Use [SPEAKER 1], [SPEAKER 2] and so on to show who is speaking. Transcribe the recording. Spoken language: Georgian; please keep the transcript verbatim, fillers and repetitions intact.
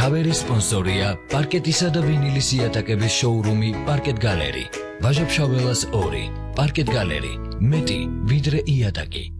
[SPEAKER 1] მთავარი სპონსორია პარკეტისა და ვინილის იატაკების შოურუმი პარკეტ გალერი. ვაჟა-ფშაველას ორი. პარკეტ გალერი. მეტი ვიდრე იატაკი.